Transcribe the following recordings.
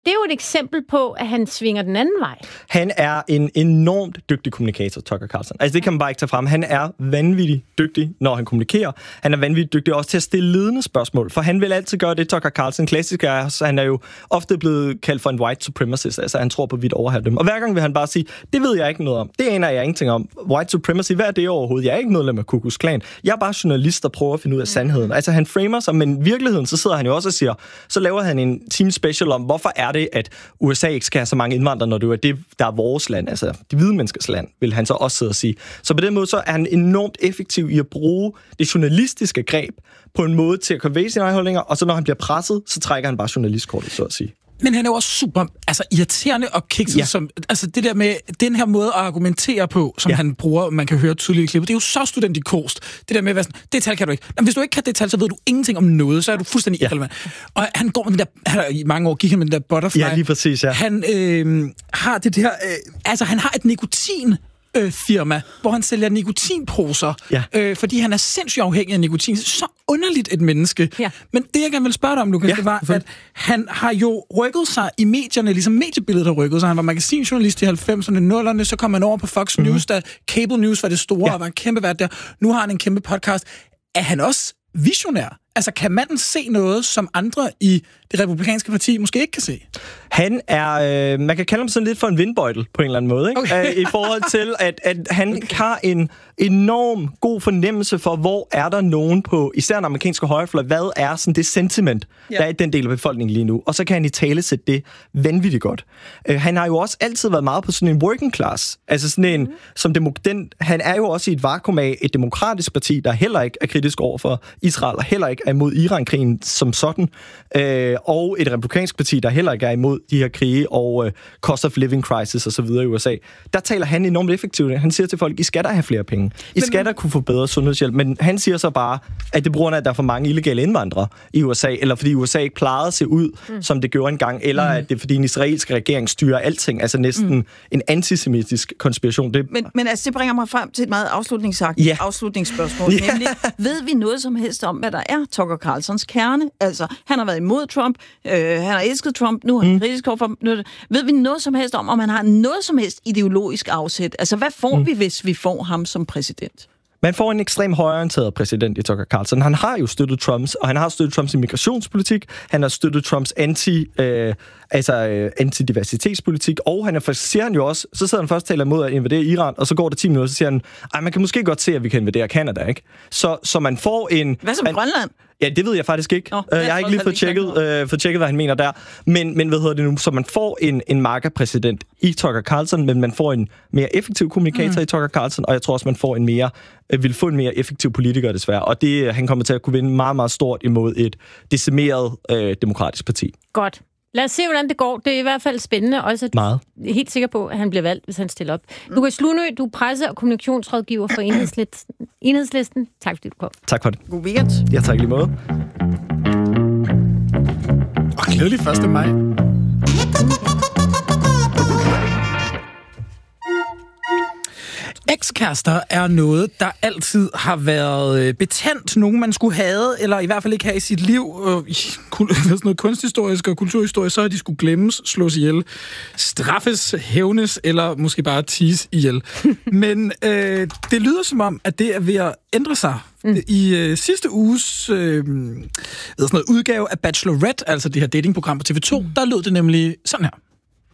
Det er jo et eksempel på, at han svinger den anden vej. Han er en enormt dygtig kommunikator, Tucker Carlson. Altså, det kan man bare ikke tage frem. Han er vanvittigt dygtig, når han kommunikerer. Han er vanvittigt dygtig også til at stille ledende spørgsmål, for han vil altid gøre det, Tucker Carlson klassisk er. Så han er jo ofte blevet kaldt for en white supremacist, altså han tror på hvidt overherredømme. Og hver gang vil han bare sige, det ved jeg ikke noget om. Det aner jeg ingenting om. White supremacy, hvad er det overhovedet? Jeg er ikke medlem af Ku Klux Klan. Jeg er bare journalist, der prøver at finde ud af sandheden. Altså, han framer sig, men i virkeligheden, så sidder han jo også og siger, så laver han en team special om, hvorfor er det, at USA ikke skal have så mange indvandrere, når det er det, der er vores land, altså de hvide menneskers land, vil han så også sidde og sige. Så på den måde, så er han enormt effektiv i at bruge det journalistiske greb på en måde til at konvæge sine egne holdninger, og så når han bliver presset, så trækker han bare journalistkortet, så at sige. Men han er jo også super irriterende og kikset, som, altså det der med den her måde at argumentere på, som han bruger, man kan høre tydeligt i klippet, det er jo så studentikost. Det der med, hvad sådan, det tal kan du ikke. Men hvis du ikke kan det tal, så ved du ingenting om noget, så er du fuldstændig irrelevant. Og han går med den der, i mange år gik han med den der butterfly. Ja, lige præcis, ja. Han har det der, han har et nikotin firma, hvor han sælger nikotinposer, fordi han er sindssygt afhængig af nikotin. Så underligt et menneske. Ja. Men det, jeg gerne vil spørge dig om, Lukas, det var, at han har jo rykket sig i medierne, ligesom mediebilledet har rykket sig. Han var magasinjournalist i 90'erne, 0'erne, så kom han over på Fox News, da Cable News var det store, og var en kæmpe vært der. Nu har han en kæmpe podcast. Er han også visionær? Altså, kan manden se noget, som andre i det republikanske parti måske ikke kan se? Han er, man kan kalde ham sådan lidt for en vindbøjtel på en eller anden måde, ikke? Okay. I forhold til, at han har en enorm god fornemmelse for, hvor er der nogen på, især den amerikanske højrefløj, hvad er sådan det sentiment, der er i den del af befolkningen lige nu. Og så kan han i tale sætte det vanvittigt godt. Han har jo også altid været meget på sådan en working class. Altså sådan en, han er jo også i et vakuum af et demokratisk parti, der heller ikke er kritisk over for Israel, og heller ikke er imod Iran-krigen som sådan, og et republikansk parti, der heller ikke er imod de her krige og cost of living crisis og så videre i USA. Der taler han enormt effektivt. Han siger til folk, I skal da have flere penge. I skal da kunne få bedre sundhedshjælp. Men han siger så bare, at det bruger, at der er for mange illegale indvandrere i USA, eller fordi USA ikke plejede at se ud, som det gjorde engang, eller at det er fordi den israelske regering styrer alting. Altså næsten en antisemitisk konspiration. Men altså, det bringer mig frem til et meget afslutningsspørgsmål. Nemlig, ved vi noget som helst om, hvad der er Tucker Carlsons kerne? Altså, han har været imod Trump, han har elsket Trump, nu er han kritisk overfor. Ved vi noget som helst om han har noget som helst ideologisk afsæt? Altså, hvad får vi, hvis vi får ham som præsident? Man får en ekstrem højreorienteret præsident i Tucker Carlson. Han har jo støttet Trumps, og han har støttet Trumps immigrationspolitik, han har støttet Trumps antidiversitetspolitik, og siger han jo også, så sidder han først og taler imod at invadere Iran, og så går der 10 minutter, så siger han, man kan måske godt se, at vi kan invadere Canada, ikke? Så man får en... Hvad som Grønland? Ja, det ved jeg faktisk ikke. Jeg har ikke lige fået tjekket, hvad han mener der. Men hvad hedder det nu? Så man får en markerpræsident i Tucker Carlson, men man får en mere effektiv kommunikator i Tucker Carlson, og jeg tror også, man får vil få en mere effektiv politiker desværre. Og han kommer til at kunne vinde meget, meget stort imod et decimeret demokratisk parti. Godt. Lad os se, hvordan det går. Det er i hvert fald spændende. Også meget. Helt sikker på, at han bliver valgt, hvis han stiller op. Lukas Lunø, du er presse- og kommunikationsrådgiver for Enhedslisten. Tak fordi du kom. Tak for det. God weekend. Ja, tak lige måde. Og glædelig 1. maj. Ekskærester er noget, der altid har været betændt. Nogen, man skulle have, eller i hvert fald ikke have i sit liv. Sådan noget kunsthistorisk og kulturhistorisk, så har de skulle glemmes, slås ihjel, straffes, hævnes, eller måske bare tease ihjel. Men det lyder som om, at det er ved at ændre sig. I sidste uges udgave af Bachelorette, altså det her datingprogram på TV2, der lød det nemlig sådan her.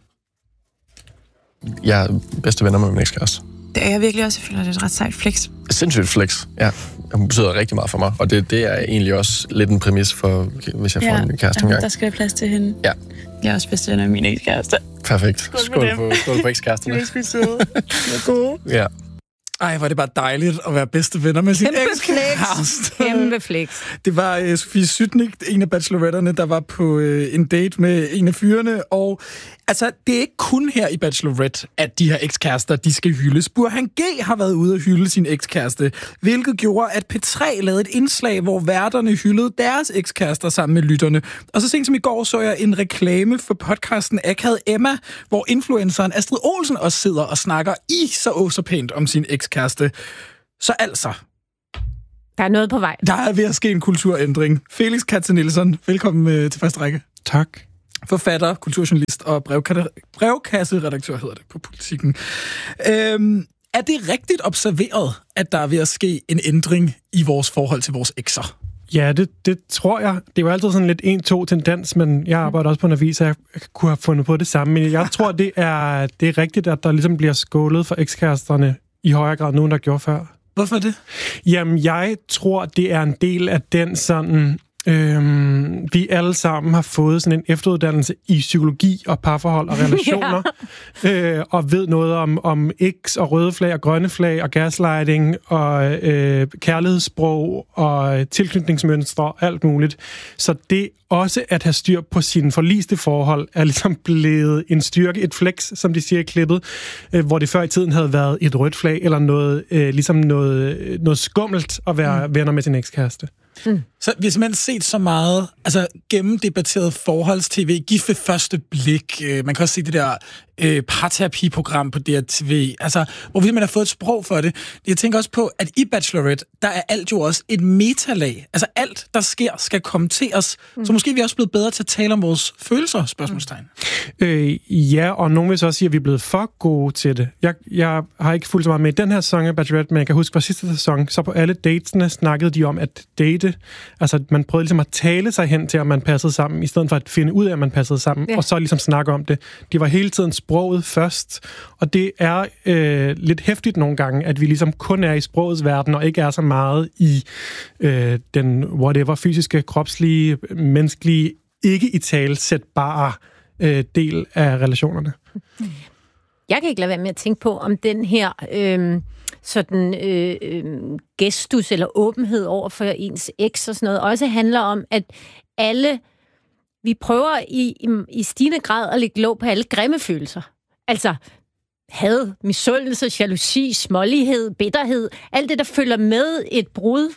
Jeg er bedste venner med min ekskæreste. Det er jeg virkelig også. Jeg føler, det er et ret sejt flex. Sindssygt flex, ja. Hun betyder rigtig meget for mig, og det er egentlig også lidt en præmis for, hvis jeg får en kæreste engang. Der skal være plads til hende. Ja. Jeg er også bedste venner med min ekskæreste. Perfekt. Skål på ekskæresterne. Det er sgu søde. Det er gode. Ja. Ej, hvor er det bare dejligt at være bedste venner med sin ekskæreste. Kæmpe flex. Det var Sofie Sytnik, en af bacheloretterne, der var på en date med en af fyrene, og altså, det er ikke kun her i Bachelorette, at de her ekskærester, de skal hyldes. Burhan G. har været ude at hylde sin ekskæreste, hvilket gjorde, at P3 lavede et indslag, hvor værterne hyldede deres ekskærester sammen med lytterne. Og så sent som i går så jeg en reklame for podcasten Akavet Emma, hvor influenceren Astrid Olsen også sidder og snakker så pænt om sin ekskæreste. Så altså... Der er noget på vej. Der er ved at ske en kulturændring. Felix Katze Nielsen, velkommen til første række. Tak. forfatter, kulturjournalist og brevkasseredaktør, hedder det på Politikken. Er det rigtigt observeret, at der er ved at ske en ændring i vores forhold til vores ekser? Ja, det tror jeg. Det er jo altid sådan lidt 1-2 tendens, men jeg arbejder også på en avis, så jeg kunne have fundet på det samme. Men jeg tror, det er rigtigt, at der ligesom bliver skålet for ekskæresterne i højere grad nu, end der gjorde før. Hvorfor det? Jamen, jeg tror, det er en del af den sådan... vi alle sammen har fået sådan en efteruddannelse i psykologi og parforhold og relationer, og ved noget om X og røde flag og grønne flag og gaslighting og kærlighedssprog og tilknytningsmønstre og alt muligt. Så det også at have styr på sine forliste forhold er ligesom blevet en styrke, et flex, som de siger i klippet, hvor det før i tiden havde været et rødt flag eller noget, ligesom noget skummelt at være venner med sin ekskæreste. Så vi har simpelthen set så meget gennemdebatteret forholdstv, gift ved første blik. Man kan også se det der parterapiprogram på DRTV, hvor vi simpelthen har fået et sprog for det. Jeg tænker også på, at i Bachelorette, der er alt jo også et metalag. Altså alt, der sker, skal kommenteres. Så måske er vi også blevet bedre til at tale om vores følelser, spørgsmålstegn. Ja, og nogen vil så også sige, at vi er blevet for gode til det. Jeg har ikke fulgt så meget med i den her sæson af Bachelorette, men jeg kan huske fra sidste sæson, så på alle datesene snakkede de om at date. Altså, man prøvede ligesom at tale sig hen til, at man passede sammen, i stedet for at finde ud af, at man passede sammen, og så ligesom snakke om det. Det var hele tiden sproget først, og det er lidt heftigt nogle gange, at vi ligesom kun er i sprogets verden, og ikke er så meget i den whatever, fysiske, kropslige, menneskelige, ikke i talesætbare del af relationerne. Jeg kan ikke lade være med at tænke på, om den her gestus eller åbenhed over for ens eks og sådan noget, også handler om, at vi prøver i stigende grad at lægge låg på alle grimme følelser. Altså had, misundelse, jalousi, smålighed, bitterhed, alt det, der følger med et brud,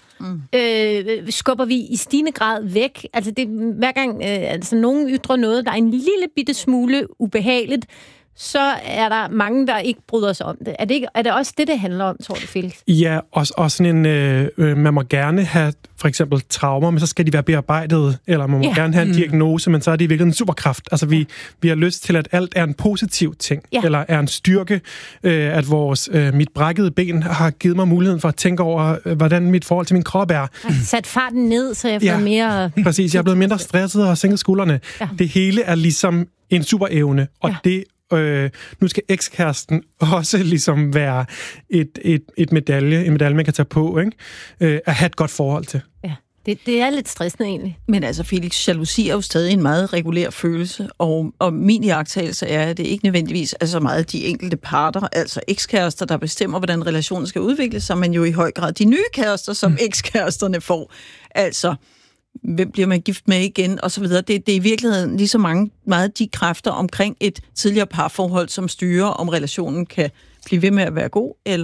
skubber vi i stigende grad væk. Altså det, hver gang nogen ytrer noget, der er en lille bitte smule ubehageligt, så er der mange, der ikke bryder sig om det. Er det også det handler om, tror du, Felix? Ja, og sådan en... man må gerne have for eksempel traumer, men så skal de være bearbejdet, eller man må gerne have en diagnose, men så er det i virkeligheden en superkraft. Altså, vi har lyst til, at alt er en positiv ting, eller er en styrke, at mit brækkede ben har givet mig muligheden for at tænke over, hvordan mit forhold til min krop er. Sat farten ned, så jeg får mere... Præcis, jeg er blevet mindre stresset og sænket skuldrene. Ja. Det hele er ligesom en superevne, og det nu skal ekskæresten også ligesom være en medalje, man kan tage på, ikke? At have et godt forhold til. Ja, det er lidt stressende egentlig. Men altså, Felix, jalousi er jo stadig en meget regulær følelse, og min iagttagelse er, at det ikke nødvendigvis er så meget de enkelte parter, altså ekskærester, der bestemmer, hvordan relationen skal udvikle sig, men jo i høj grad de nye kærester, som ekskæresterne får. Altså, hvem bliver man gift med igen, og så videre. Det er i virkeligheden lige så meget de kræfter omkring et tidligere parforhold, som styrer, om relationen kan blive ved med at være god, eller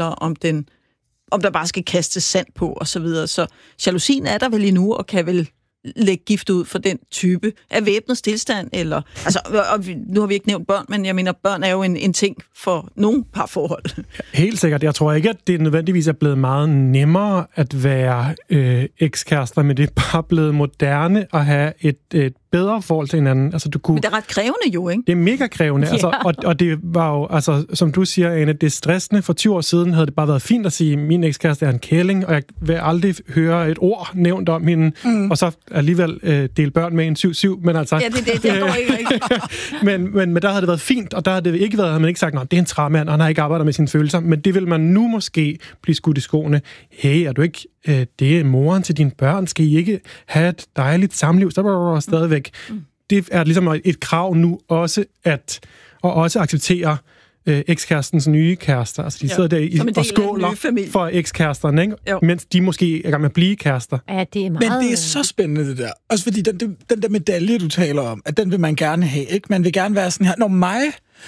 om der bare skal kastes sand på, og så videre. Så jalousien er der vel endnu, og kan vel lægge gift ud for den type af væbnet stilstand, eller... Altså, og nu har vi ikke nævnt børn, men jeg mener, børn er jo en ting for nogle parforhold. Helt sikkert. Jeg tror ikke, at det nødvendigvis er blevet meget nemmere at være ekskærester, men det er bare blevet moderne at have et bedre forhold til hinanden. Altså, men det er ret krævende jo, ikke? Det er mega krævende. Altså, og det var jo, altså, som du siger, Ane, det er stressende. For 20 år siden havde det bare været fint at sige, at min ekskæreste er en kælling, og jeg vil aldrig høre et ord nævnt om hende, og så alligevel dele børn med en 7-7, men altså... Ja, det går ikke rigtigt. men der havde det været fint, og der havde det ikke været, havde man ikke sagt, det er en træmand, og han har ikke arbejdet med sine følelser, men det vil man nu måske blive skudt i skoene. Hey, er du ikke... det er moren til dine børn, skal I ikke have et dejligt samliv? Så stadigvæk. Det er ligesom et krav nu også at acceptere ekskærestens nye kærester. Altså, de sidder der og skåler for ekskæresterne, ikke? Mens de måske er gang med at blive kærester. Ja, det er meget... Men det er så spændende, det der. Også fordi den der medalje, du taler om, at den vil man gerne have, ikke? Man vil gerne være sådan her, når mig...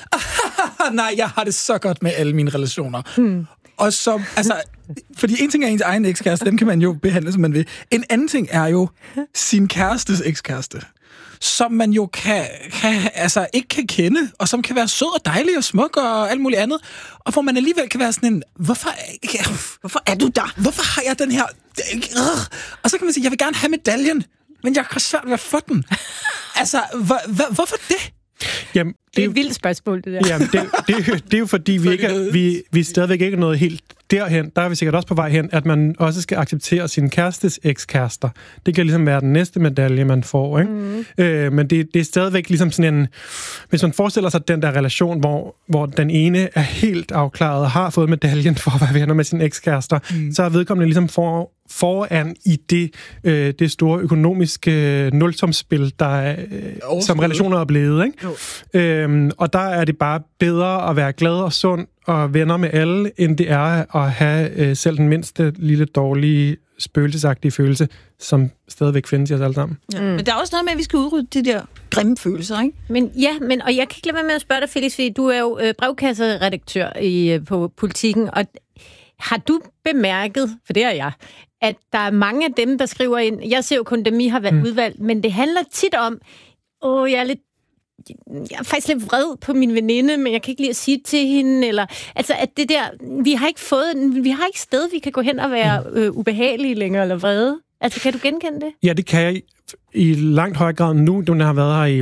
nej, jeg har det så godt med alle mine relationer. Og så, altså... Fordi en ting er ens egen ekskæreste, dem kan man jo behandle, som man vil. En anden ting er jo sin kærestes ekskæreste, som man jo ikke kan kende, og som kan være sød og dejlig og smuk og alt muligt andet, og hvor man alligevel kan være sådan en, hvorfor er du der? Hvorfor har jeg den her... Og så kan man sige, jeg vil gerne have medaljen, men jeg har svært ved at få den. Altså, hvorfor det? Jamen, det er et vildt spørgsmål, det der. Jamen, det er jo fordi, vi stadigvæk ikke er nået helt derhen. Der er vi sikkert også på vej hen, at man også skal acceptere sin kærestes ekskærester. Det kan ligesom være den næste medalje, man får, ikke? Men det er stadigvæk ligesom sådan en... Hvis man forestiller sig den der relation, hvor den ene er helt afklaret og har fået medaljen for at være venner med sin ekskærester, så er vedkommende ligesom foran i det store økonomiske nulsumsspil, der som relationer er blevet, ikke? Og der er det bare bedre at være glad og sund og venner med alle, end det er at have selv den mindste lille dårlige spøgelsesagtige følelse, som stadigvæk findes i os alle sammen. Ja. Men der er også noget med, at vi skal udrydde de der grimme følelser, ikke? Og jeg kan ikke lade være med at spørge dig, Felix, fordi du er jo brevkasseredaktør på Politikken, og har du bemærket, for det er jeg, at der er mange af dem, der skriver ind, jeg ser jo kun dem, I har været udvalgt, men det handler tit om, jeg er faktisk lidt vred på min veninde, men jeg kan ikke lide at sige det til hende, eller altså at det der, vi har ikke sted, vi kan gå hen og være ubehagelige længere, eller vrede. Altså, kan du genkende det? Ja, det kan jeg i langt højere grad nu. Du har været her i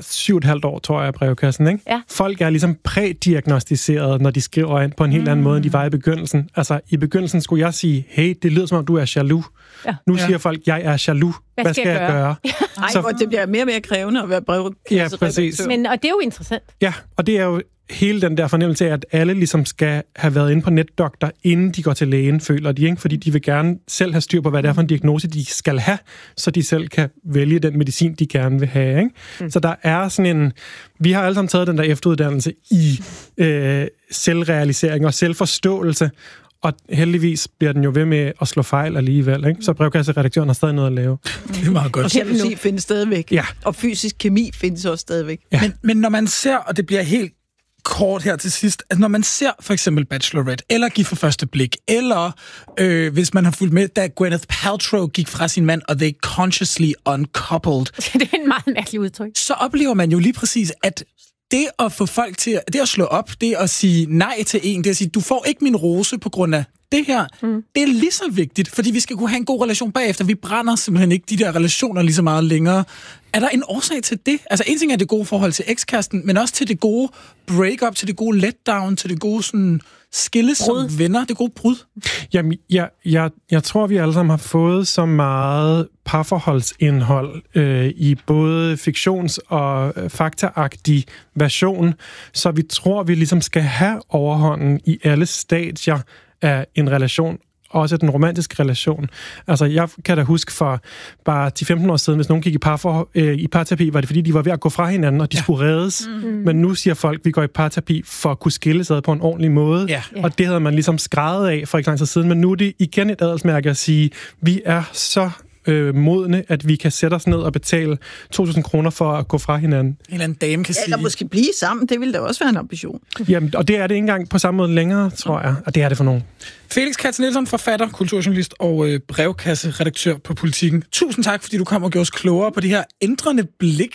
7,5 år, tror jeg, i brevkassen, ikke? Ja. Folk er ligesom prædiagnostiseret, når de skriver ind på en helt anden måde, end de var i begyndelsen. Altså, i begyndelsen skulle jeg sige, hey, det lyder som om, du er jaloux. Ja. Nu siger folk, jeg er jaloux. Hvad skal jeg gøre? Nej, så det bliver mere og mere krævende at være brevkasseredaktør. Ja, præcis. Og det er jo interessant. Ja, og det er jo hele den der fornemmelse af, at alle ligesom skal have været inde på netdoktor, inden de går til lægen, føler de, ikke? Fordi de vil gerne selv have styr på, hvad det er for en diagnose, de skal have, så de selv kan vælge den medicin, de gerne vil have, ikke? Så der er sådan en... Vi har alle sammen taget den der efteruddannelse i selvrealisering og selvforståelse, og heldigvis bliver den jo ved med at slå fejl alligevel, ikke? Så brevkasseredaktøren har stadig noget at lave. Det er meget godt. Og jalousi findes stadigvæk. Ja. Og fysisk kemi findes også stadigvæk. Ja. Men når man ser, og det bliver helt kort her til sidst, at når man ser for eksempel Bachelorette, eller Gift for første blik, eller hvis man har fulgt med, da Gwyneth Paltrow gik fra sin mand, og they consciously uncoupled. Det er en meget mærkelig udtryk. Så oplever man jo lige præcis, at det at få folk til, det at slå op, det at sige nej til en, det at sige, du får ikke min rose på grund af det her, det er lige så vigtigt, fordi vi skal kunne have en god relation bagefter. Vi brænder simpelthen ikke de der relationer lige så meget længere. Er der en årsag til det? Altså en ting er det gode forhold til ekskæresten, men også til det gode break-up, til det gode letdown, til det gode sådan skille som venner, det gode brud? Jamen, jeg tror, vi alle sammen har fået så meget parforholdsindhold i både fiktions- og faktaagtig version, så vi tror, vi ligesom skal have overhånden i alle stadier af en relation, også den romantiske relation. Altså, jeg kan da huske for bare 10-15 år siden, hvis nogen gik i parterapi, var det fordi, de var ved at gå fra hinanden, og de skulle reddes. Men nu siger folk, vi går i parterapi for at kunne skille sig på en ordentlig måde. Og det havde man ligesom skrevet af for ikke lang tid siden. Men nu er det igen et adelsmærke at sige, vi er så modne, at vi kan sætte os ned og betale 2.000 kroner for at gå fra hinanden. En eller anden dame kan sige... Eller måske blive sammen, det ville da også være en ambition. Jamen, og det er det ikke engang på samme måde længere, tror jeg. Og det er det for nogen. Felix Katz-Nielsen, forfatter, kulturjournalist og brevkasseredaktør på Politikken. Tusind tak, fordi du kom og gjorde os klogere på det her ændrede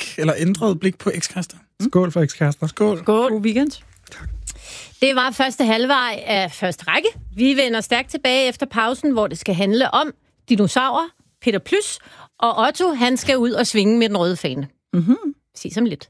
blik på ekskærester. Skål for ekskærester. Skål. God weekend. Tak. Det var første halvvej af første række. Vi vender stærkt tilbage efter pausen, hvor det skal handle om dinosaurer, Peter Plys, og Otto, han skal ud og svinge med den røde fane. Sig om lidt.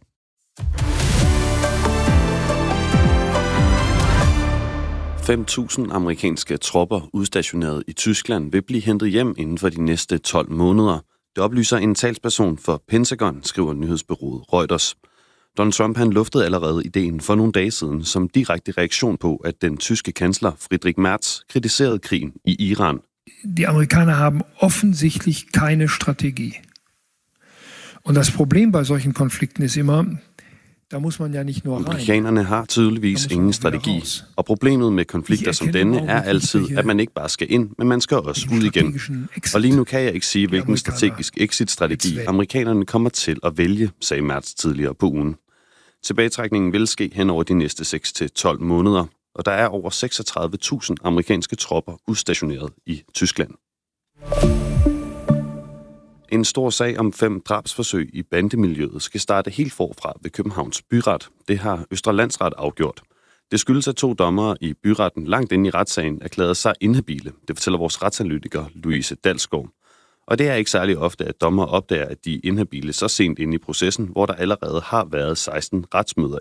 $5.000 amerikanske tropper udstationeret i Tyskland vil blive hentet hjem inden for de næste 12 måneder. Det oplyser en talsperson for Pentagon, skriver nyhedsbureauet Reuters. Donald Trump han luftede allerede ideen for nogle dage siden som direkte reaktion på, at den tyske kansler Friedrich Merz kritiserede krigen i Iran. Die Amerikaner haben offensichtlich keine Strategie. Und das Problem bei solchen Konflikten ist immer, da muss man ja nicht nur rein. Amerikanerne har tydeligvis ingen strategi, og problemet med konflikter som denne er altid, at man ikke bare skal ind, men man skal også ud igen. Og lige nu kan jeg ikke sige, hvilken strategisk exit-strategi amerikanerne kommer til at vælge, sagde Merz tidligere på ugen. Tilbagetrækningen vil ske hen over de næste 6-12 måneder, og der er over 36.000 amerikanske tropper udstationeret i Tyskland. En stor sag om 5 drabsforsøg i bandemiljøet skal starte helt forfra ved Københavns Byret. Det har Østre Landsret afgjort. Det skyldes, at 2 dommere i byretten langt inde i retssagen erklærede sig inhabile. Det fortæller vores retsanalytiker Louise Dalsgaard. Og det er ikke særlig ofte, at dommer opdager, at de er inhabile så sent inde i processen, hvor der allerede har været 16 retsmøder